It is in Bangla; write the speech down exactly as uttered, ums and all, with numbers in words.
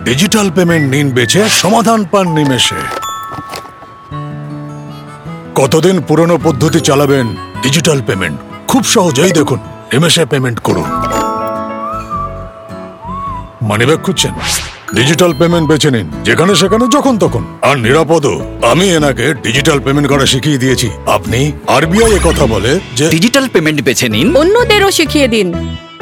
ডিজিটাল পেমেন্ট নিন বেছে, সমাধান পান নিমেষে। কতদিন পুরনো পদ্ধতি চালাবেন? ডিজিটাল পেমেন্ট খুব সহজেই দেখুন, নিমেষে পেমেন্ট করুন। মানিব্যাগ খুঁজছেন? ডিজিটাল পেমেন্ট বেছে নিন, যেখানে সেখানে যখন তখন, আর নিরাপদও। আমি এনাকে ডিজিটাল পেমেন্ট করা শিখিয়ে দিয়েছি। আপনি আরবিআই এ কথা বলে যে ডিজিটাল পেমেন্ট বেছে নিন, অন্যদেরও শিখিয়ে দিন।